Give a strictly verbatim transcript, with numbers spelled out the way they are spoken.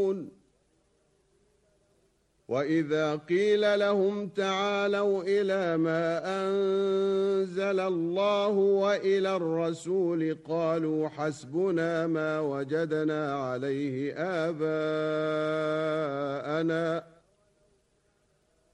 وَإِذَا قِيلَ لَهُمْ تَعَالَوْا إِلَى مَا أَنزَلَ اللَّهُ وَإِلَى الرَّسُولِ قَالُوا حَسْبُنَا مَا وَجَدْنَا عَلَيْهِ آبَاءَنَا